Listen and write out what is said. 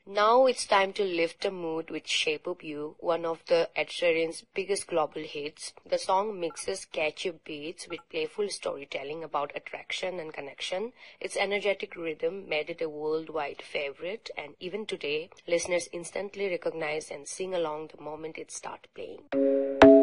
Now it's time to lift the mood with Shape of You, one of the Ed Sheeran's biggest global hits. The song mixes catchy beats with playful storytelling about attraction and connection. Its energetic rhythm made it a worldwide favorite, and even today, listeners instantly recognize and sing along the moment it starts playing.